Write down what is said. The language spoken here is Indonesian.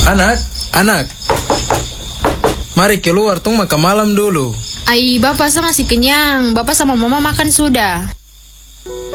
Anak, anak. Mari keluar tong makan malam dulu. Bapak saya masih kenyang. Bapak sama mama makan sudah.